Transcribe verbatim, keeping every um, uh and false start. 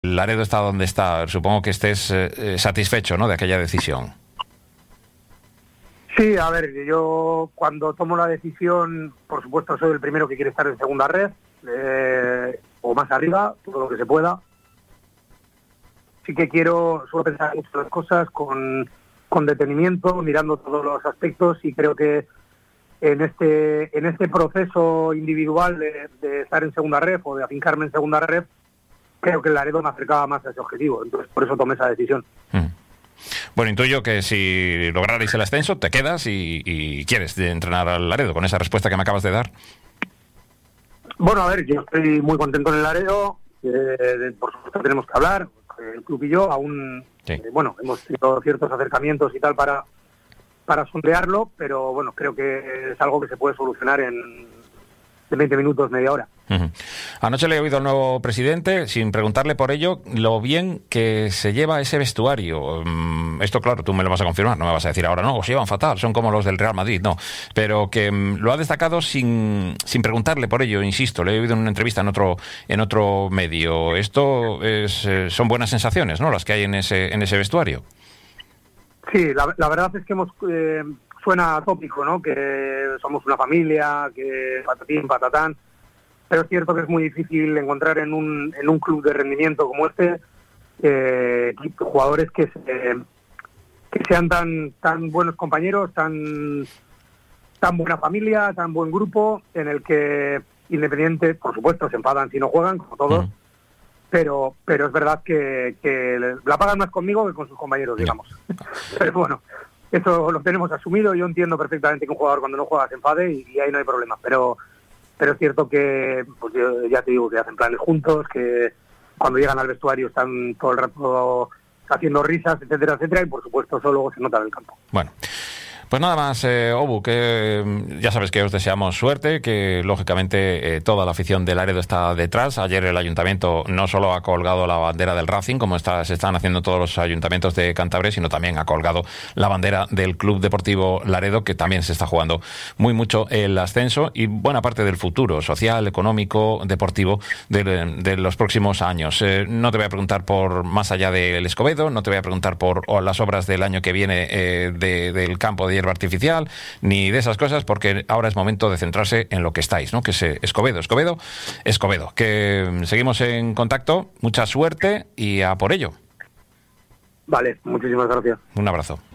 Laredo está donde está. Supongo que estés eh, satisfecho, ¿no?, de aquella decisión. Sí, a ver, yo cuando tomo la decisión, por supuesto, soy el primero que quiere estar en segunda red, eh, o más arriba, todo lo que se pueda. Sí que quiero, suelo pensar mucho las cosas con, con detenimiento, mirando todos los aspectos, y creo que en este en este proceso individual de, de estar en segunda red o de afincarme en segunda red, creo que el Laredo me acercaba más a ese objetivo. Entonces, por eso tomé esa decisión. Mm. Bueno, intuyo que si lograrais el ascenso, te quedas y, y quieres de entrenar al Laredo, con esa respuesta que me acabas de dar. Bueno, a ver, yo estoy muy contento en el Laredo. Eh, por supuesto tenemos que hablar, el club y yo, aún, sí. eh, bueno, hemos tenido ciertos acercamientos y tal para, para sondearlo, pero bueno, creo que es algo que se puede solucionar en, en veinte minutos, media hora. Uh-huh. Anoche le he oído al nuevo presidente, sin preguntarle por ello, lo bien que se lleva ese vestuario. Um, esto, claro, tú me lo vas a confirmar, no me vas a decir ahora, no, se llevan fatal, son como los del Real Madrid, no. Pero que um, lo ha destacado sin, sin preguntarle por ello, insisto, le he oído en una entrevista en otro en otro medio. Esto es, eh, son buenas sensaciones, ¿no?, las que hay en ese, en ese vestuario. Sí, la, la verdad es que hemos... Eh, suena tópico, ¿no?, que somos una familia, que patatín, patatán, pero es cierto que es muy difícil encontrar en un en un club de rendimiento como este eh, jugadores que se, que sean tan tan buenos compañeros, tan tan buena familia, tan buen grupo, en el que Independiente, por supuesto, se enfadan si no juegan, como todos, mm. pero pero es verdad que, que la pagan más conmigo que con sus compañeros, digamos. Pero bueno, eso lo tenemos asumido. Yo entiendo perfectamente que un jugador cuando no juega se enfade y, y ahí no hay problema, pero pero es cierto que, pues yo ya te digo, que hacen planes juntos, que cuando llegan al vestuario están todo el rato haciendo risas, etcétera, etcétera, y por supuesto eso luego se nota en el campo. Bueno. Pues nada más, eh, Obu, que ya sabes que os deseamos suerte, que lógicamente eh, toda la afición del Laredo está detrás. Ayer el ayuntamiento no solo ha colgado la bandera del Racing, como está, se están haciendo todos los ayuntamientos de Cantabria, sino también ha colgado la bandera del Club Deportivo Laredo, que también se está jugando muy mucho el ascenso y buena parte del futuro social, económico, deportivo de, de los próximos años. Eh, no te voy a preguntar por más allá del Escobedo, no te voy a preguntar por o las obras del año que viene eh, de, del campo de artificial, ni de esas cosas, porque ahora es momento de centrarse en lo que estáis, ¿no?, que es Escobedo, Escobedo, Escobedo. Que seguimos en contacto, mucha suerte y a por ello. Vale, muchísimas gracias. Un abrazo.